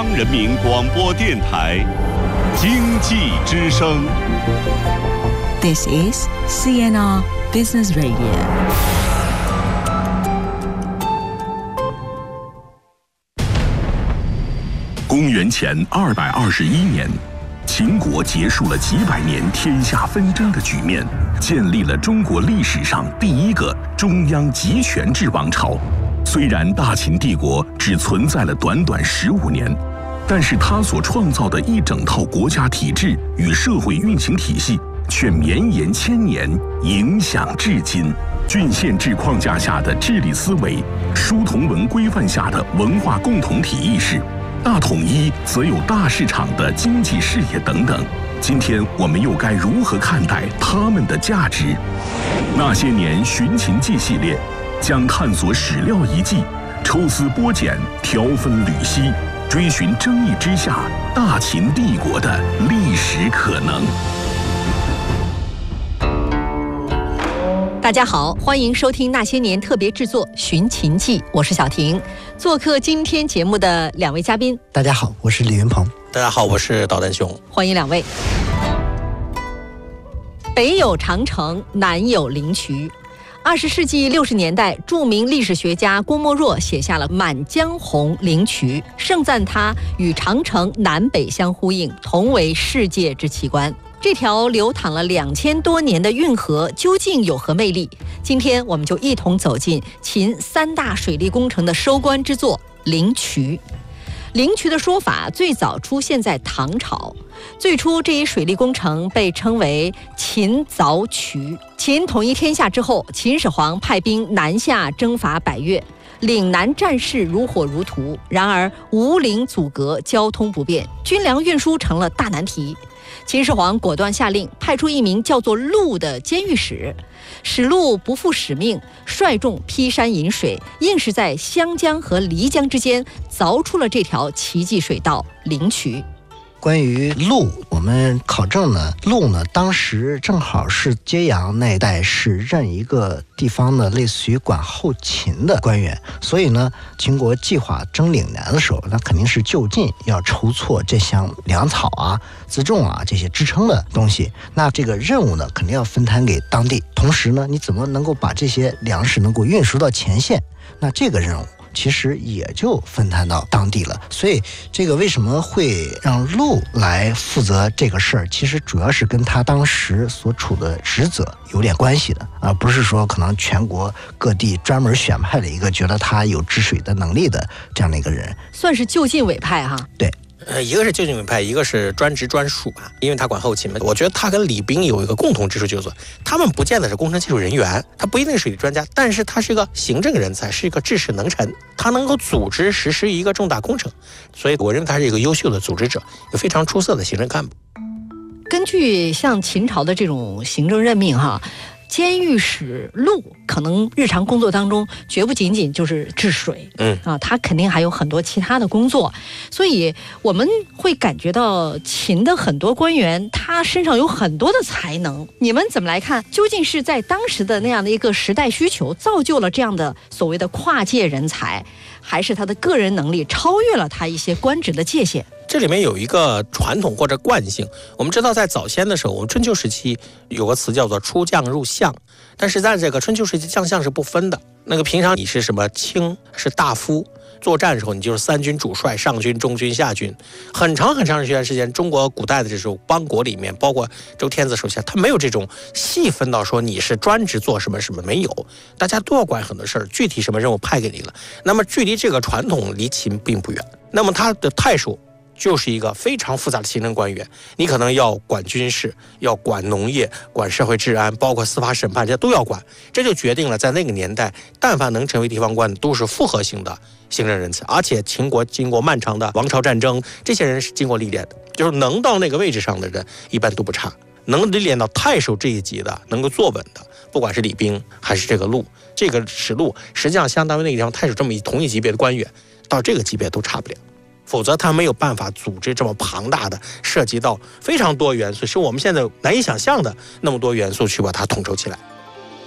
人民广播电台经济之声。 This is CNR Business Radio。 公元前221年，秦国结束了几百年天下纷争的局面，建立了中国历史上第一个中央集权制王朝。虽然大秦帝国只存在了短短15年，但是它所创造的一整套国家体制与社会运行体系却绵延千年，影响至今。郡县制框架下的治理思维，书同文规范下的文化共同体意识，大统一则有大市场的经济视野等等。今天我们又该如何看待他们的价值？那些年寻秦记系列将探索史料遗迹，抽丝剥茧，条分缕析，追寻争议之下大秦帝国的历史可能。 大家好，欢迎收听那些年特别制作《寻秦记》，我是小婷。做客今天节目的两位嘉宾， 大家好，我是李云鹏。 大家好，我是导弹熊。 欢迎两位。北有长城，南有灵渠。20世纪60年代，著名历史学家郭沫若写下了《满江红·灵渠》，盛赞它与长城南北相呼应，同为世界之奇观。这条流淌了2000多年的运河究竟有何魅力？今天我们就一同走进秦3大水利工程的收官之作灵渠。灵渠的说法最早出现在唐朝，最初这一水利工程被称为秦凿渠。秦统一天下之后，秦始皇派兵南下征伐百越，岭南战事如火如荼，然而无陵阻隔，交通不便，军粮运输成了大难题。秦始皇果断下令，派出一名叫做陆的监狱使。史陆不负使命，率众劈山引水，硬是在湘江和漓江之间凿出了这条奇迹水道灵渠。 关于陆，我们考证呢，陆呢当时正好是揭阳那一带是任一个地方的类似于管后勤的官员，所以呢，秦国计划征岭南的时候，那肯定是就近要筹措这项粮草啊、辎重啊这些支撑的东西。那这个任务呢，肯定要分摊给当地。同时呢，你怎么能够把这些粮食能够运输到前线？那这个任务其实也就分摊到当地了。所以这个为什么会让陆来负责这个事儿，其实主要是跟他当时所处的职责有点关系的，而不是说可能全国各地专门选派了一个觉得他有治水的能力的这样的一个人， 算是就近委派哈。 对。 一个是就近委派，一个是专职专属嘛，因为他管后勤嘛。我觉得他跟李冰有一个共同之处，就是他们不见得是工程技术人员，他不一定是水利专家，但是他是一个行政人才，是一个治世能臣，他能够组织实施一个重大工程，所以我认为他是一个优秀的组织者，有非常出色的行政干部。 根据像秦朝的这种行政任命哈，监狱使陆可能日常工作当中绝不仅仅就是治水，他肯定还有很多其他的工作，所以我们会感觉到秦的很多官员他身上有很多的才能。你们怎么来看？究竟是在当时的那样的一个时代需求造就了这样的所谓的跨界人才，还是他的个人能力超越了他一些官职的界限？ 这里面有一个传统或者惯性，我们知道在早先的时候，我们春秋时期有个词叫做出将入相，但是在这个春秋时期将相是不分的，那个平常你是什么卿是大夫，作战的时候你就是3军主帅，上军、中军、下军。很长一段时间，中国古代的这种邦国里面，包括周天子手下，他没有这种细分到说你是专职做什么什么，没有，大家都要管很多事儿，具体什么任务派给你了。那么距离这个传统离秦并不远，那么他的太守就是一个非常复杂的行政官员，你可能要管军事，要管农业，管社会治安，包括司法审判，这都要管。这就决定了在那个年代，但凡能成为地方官的都是复合型的行政人才，而且秦国经过漫长的王朝战争，这些人是经过历练的，就是能到那个位置上的人一般都不差，能历练到太守这一级的，能够坐稳的，不管是李冰还是这个陆，这个史陆实际上相当于那个地方太守这么同一级别的官员，到这个级别都差不了。否则他没有办法组织这么庞大的、涉及到非常多元素，是我们现在难以想象的那么多元素去把它统筹起来。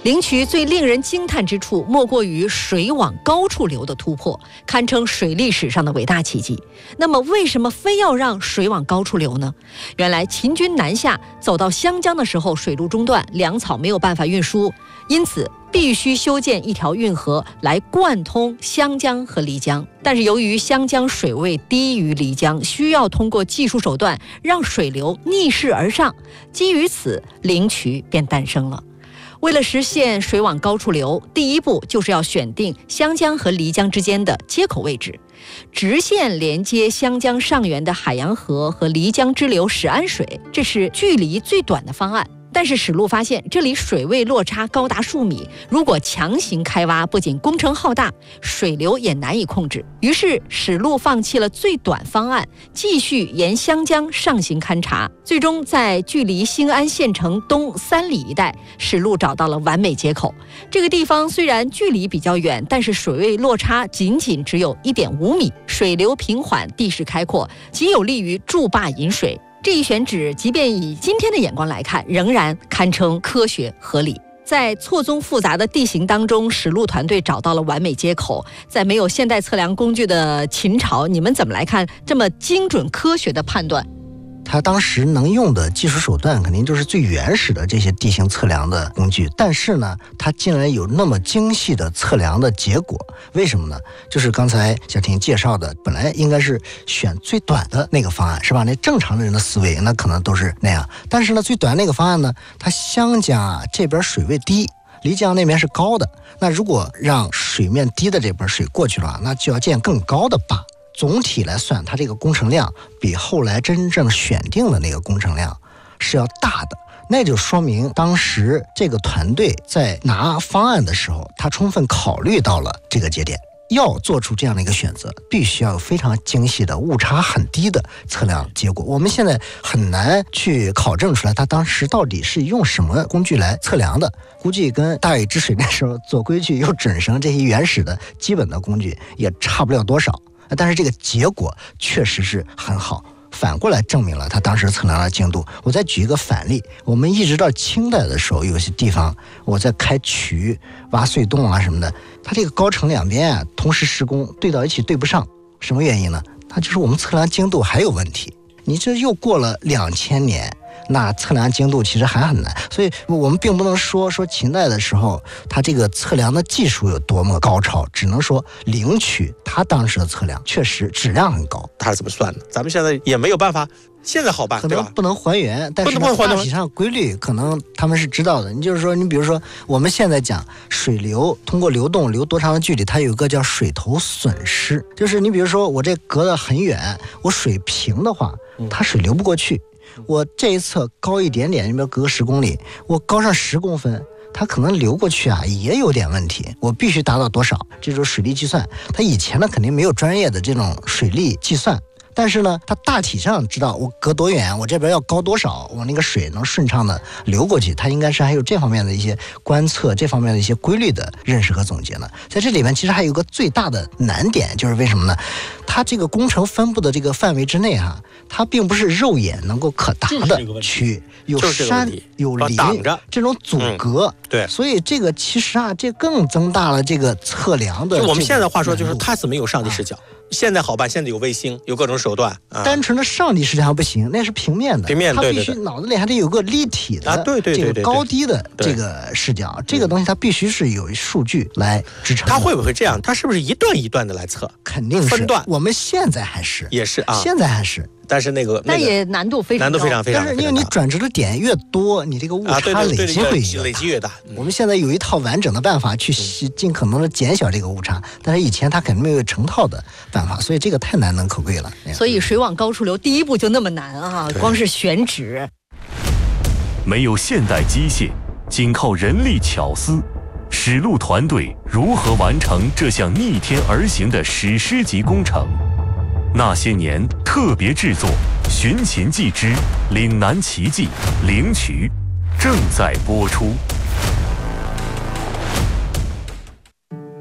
灵渠最令人惊叹之处，莫过于水往高处流的突破，堪称水利史上的伟大奇迹。那么，为什么非要让水往高处流呢？原来秦军南下，走到湘江的时候，水路中断，粮草没有办法运输，因此必须修建一条运河来贯通湘江和漓江。但是由于湘江水位低于漓江，需要通过技术手段让水流逆势而上，基于此，灵渠便诞生了。为了实现水往高处流，第一步就是要选定湘江和漓江之间的接口位置，直线连接湘江上游的海洋河和漓江支流石安水，这是距离最短的方案。但是史路发现，这里水位落差高达数米，如果强行开挖，不仅工程浩大，水流也难以控制。于是史路放弃了最短方案，继续沿湘江上行勘察。最终在距离兴安县城东3里一带，史路找到了完美接口。这个地方虽然距离比较远，但是水位落差仅只有1.5米，水流平缓，地势开阔，极有利于筑坝引水。这一选址，即便以今天的眼光来看，仍然堪称科学合理。在错综复杂的地形当中，史路团队找到了完美接口。在没有现代测量工具的秦朝，你们怎么来看这么精准科学的判断？ 他当时能用的技术手段肯定就是最原始的这些地形测量的工具，但是呢，他竟然有那么精细的测量的结果，为什么呢？就是刚才小婷介绍的，本来应该是选最短的那个方案，是吧？那正常人的思维那可能都是那样，但是呢，最短那个方案呢，它湘江这边水位低，漓江那边是高的，那如果让水面低的这边水过去了，那就要建更高的坝。总体来算，它这个工程量比后来真正选定的那个工程量是要大的，那就说明当时这个团队在拿方案的时候，他充分考虑到了这个节点。要做出这样的一个选择，必须要有非常精细的、误差很低的测量结果。我们现在很难去考证出来，他当时到底是用什么工具来测量的。估计跟大禹治水那时候做规矩又准绳这些原始的基本的工具也差不了多少。但是这个结果确实是很好，反过来证明了他当时测量的精度。我再举一个反例，我们一直到清代的时候，有些地方我在开渠、挖隧洞啊什么的，它这个高程两边同时施工，对到一起对不上，什么原因呢？它就是我们测量精度还有问题。你这又过了2000年，那测量精度其实还很难，所以我们并不能说秦代的时候它这个测量的技术有多么高超，只能说灵渠它当时的测量确实质量很高。 它是怎么算的？咱们现在也没有办法，现在好办， 可能不能还原，但是大体上规律可能他们是知道的。你就是说，你比如说我们现在讲水流通过流动流多长的距离，它有一个叫水头损失，就是你比如说我这隔得很远，我水平的话，它水流不过去。我这一侧高一点点，你比如隔10公里，我高上10公分，它可能流过去也有点问题。我必须达到多少？这种水利计算，它以前呢肯定没有专业的这种水利计算，但是呢，它大体上知道我隔多远，我这边要高多少，我那个水能顺畅的流过去。它应该是还有这方面的一些观测，这方面的一些规律的认识和总结呢。在这里面其实还有一个最大的难点，就是为什么呢？它这个工程分布的这个范围之内它并不是肉眼能够可达的区域，有山有林这种阻隔， 对， 所以这个其实这更增大了这个测量的。 就我们现在话说，就是它是没有上帝视角。现在好办，现在有卫星，有各种手段。 单纯的上帝视角不行，那是平面的，它必须脑子里还得有个立体的这个高低的这个视角。这个东西它必须是有数据来支撑。 它会不会这样？它是不是一段一段的来测？ 肯定是分段。 我们现在还是也是现在还是。 但是那个也难度非常高， 但是因为你转折的点越多，你这个误差累积会累积越大。 我们现在有一套完整的办法去尽可能的减小这个误差，但是以前它肯定没有成套的办法，所以这个太难能可贵了。 所以水往高处流第一步就那么难光是选址。 没有现代机械，仅靠人力巧思，史路团队如何完成这项逆天而行的史诗级工程？那些年特别制作《寻秦记之岭南奇迹灵渠》正在播出。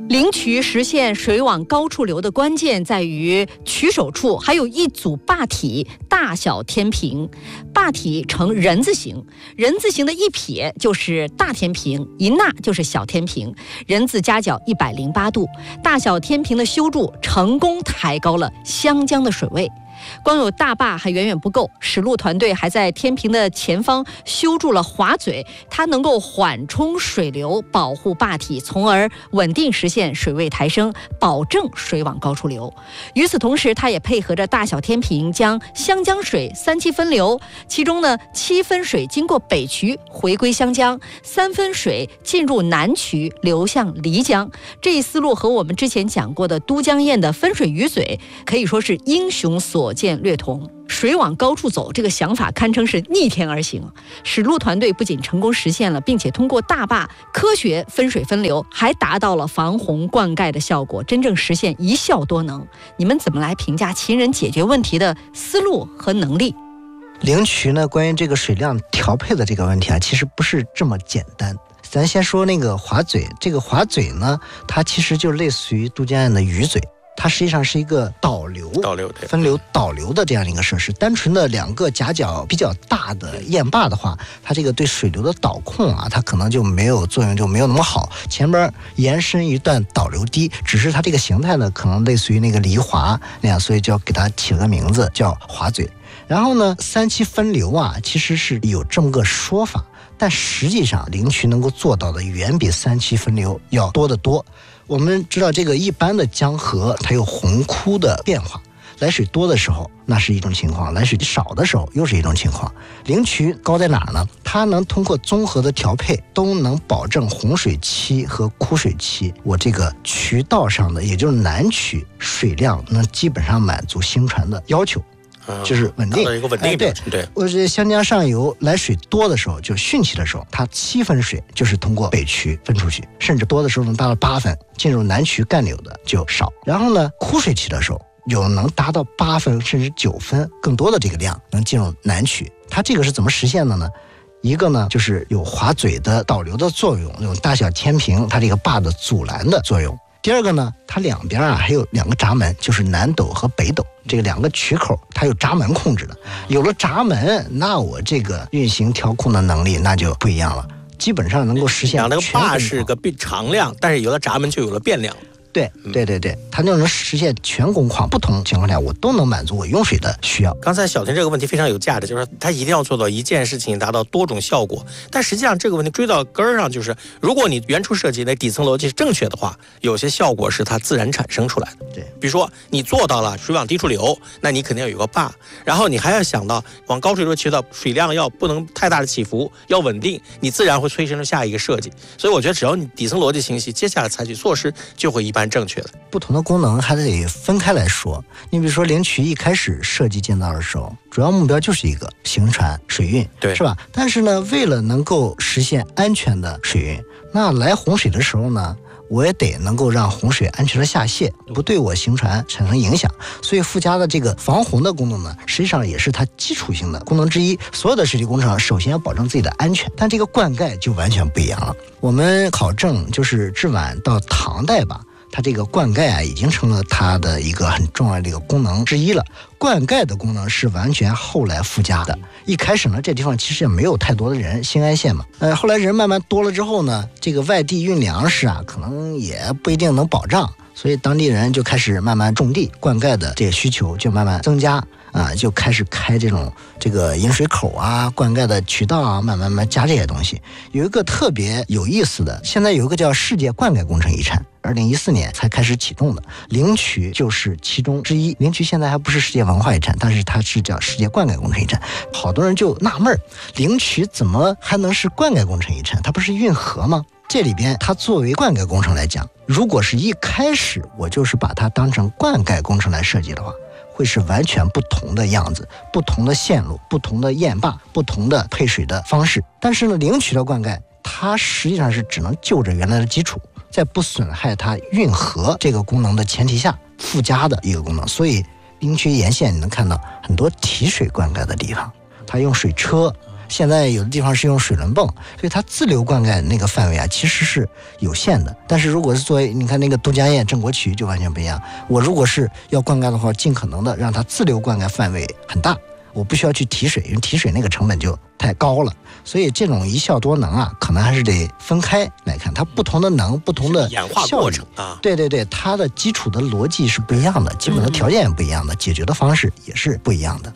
灵渠实现水往高处流的关键在于渠首处还有一组坝体，大小天平，坝体呈人字形，人字形的一撇就是大天平，一捺就是小天平，人字夹角108度，大小天平的修筑成功抬高了湘江的水位。光有大坝还远远不够，史路团队还在天平的前方修筑了滑嘴，它能够缓冲水流，保护坝体，从而稳定实现水位抬升，保证水往高处流。与此同时，它也配合着大小天平，将湘江水3期分流，其中呢7分水经过北渠回归湘江，3分水进入南渠流向漓江。这一思路和我们之前讲过的都江堰的分水鱼嘴可以说是英雄所见略同。水往高处走这个想法堪称是逆天而行，史路团队不仅成功实现了，并且通过大坝科学分水分流，还达到了防洪灌溉的效果，真正实现一校多能。你们怎么来评价秦人解决问题的思路和能力？ 灵渠呢，关于这个水量调配的这个问题啊，其实不是这么简单。咱先说那个滑嘴，这个滑嘴呢，它其实就类似于都江堰的鱼嘴，它实际上是一个导流分流导流的这样一个设施。单纯的2个夹角比较大的堰坝的话，它这个对水流的导控啊，它可能就没有作用，就没有那么好。前边延伸一段导流堤，只是它这个形态呢，可能类似于那个离滑那样，所以就要给它起了个名字叫滑嘴。然后呢，3期分流啊，其实是有这么个说法，但实际上灵渠能够做到的远比3期分流要多得多。我们知道这个一般的江河它有洪枯的变化，来水多的时候那是一种情况，来水少的时候又是一种情况。灵渠高在哪儿呢？它能通过综合的调配，都能保证洪水期和枯水期我这个渠道上的，也就是南渠水量能基本上满足兴船的要求，就是稳定， 一个稳定标准。对， 我这湘江上游来水多的时候，就汛期的时候，它7分水就是通过北渠分出去，甚至多的时候能达到8分，进入南渠干流的就少。然后呢，枯水期的时候，有能达到8分甚至9分更多的这个量能进入南渠。它这个是怎么实现的呢？一个呢，就是有滑嘴的导流的作用，有大小天平它这个坝的阻拦的作用。第二个呢，它两边啊还有2个闸门，就是南斗和北斗这个2个渠口，它有闸门控制的。有了闸门，那我这个运行调控的能力那就不一样了，基本上能够实现。 那个坝是个常量，但是有了闸门就有了变量。 对，它就能实现全工况，不同情况下我都能满足我用水的需要。 刚才小婷这个问题非常有价值，就是它一定要做到一件事情达到多种效果。但实际上这个问题追到根儿上，就是如果你原初设计的底层逻辑是正确的话，有些效果是它自然产生出来的。 对， 比如说你做到了水往低处流，那你肯定要有个坝，然后你还要想到往高处流渠道水量要不能太大的起伏，要稳定，你自然会催生出下一个设计。所以我觉得只要你底层逻辑清晰，接下来采取措施就会一般正确的。 不同的功能还得分开来说。你比如说灵渠一开始设计建造的时候，主要目标就是一个行船水运， 对， 是吧？但是呢，为了能够实现安全的水运，那来洪水的时候呢，我也得能够让洪水安全的下泄，不对我行船产生影响。所以附加的这个防洪的功能呢，实际上也是它基础性的功能之一。所有的水利工程首先要保证自己的安全，但这个灌溉就完全不一样了。我们考证就是至晚到唐代吧，它这个灌溉啊，已经成了它的一个很重要的一个功能之一了。灌溉的功能是完全后来附加的。一开始呢，这地方其实也没有太多的人，兴安县嘛，后来人慢慢多了之后呢，这个外地运粮食啊，可能也不一定能保障，所以当地人就开始慢慢种地，灌溉的这个需求就慢慢增加啊，就开始开这个引水口啊，灌溉的渠道啊，慢慢加这些东西。有一个特别有意思的，现在有一个叫世界灌溉工程遗产，2014年才开始启动的，灵渠就是其中之一。灵渠现在还不是世界文化遗产，但是它是叫世界灌溉工程遗产。好多人就纳闷，灵渠怎么还能是灌溉工程遗产？它不是运河吗？这里边它作为灌溉工程来讲，如果是一开始我就是把它当成灌溉工程来设计的话，会是完全不同的样子，不同的线路，不同的堰坝，不同的配水的方式。但是呢，灵渠的灌溉它实际上是只能就着原来的基础，在不损害它运河这个功能的前提下附加的一个功能。所以灵渠沿线你能看到很多提水灌溉的地方，它用水车现在有的地方是用水轮泵，所以它自流灌溉那个范围啊其实是有限的。但是如果是作为你看那个都江堰郑国渠就完全不一样，我如果是要灌溉的话，尽可能的让它自流灌溉范围很大，我不需要去提水，因为提水那个成本就太高了。所以这种一效多能啊，可能还是得分开来看，它不同的能，不同的演化过程啊。 对对对，它的基础的逻辑是不一样的，基本的条件也不一样的，解决的方式也是不一样的。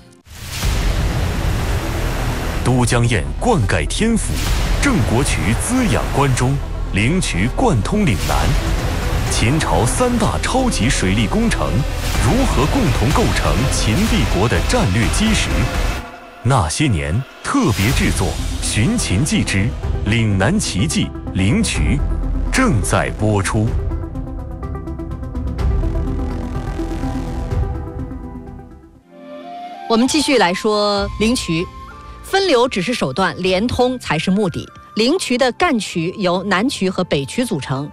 都江堰灌溉天府，郑国渠滋养关中，灵渠贯通岭南。秦朝3大超级水利工程如何共同构成秦帝国的战略基石？那些年特别制作《寻秦记之岭南奇迹灵渠》正在播出。 我们继续来说灵渠，分流只是手段，连通才是目的。灵渠的干渠由南渠和北渠组成，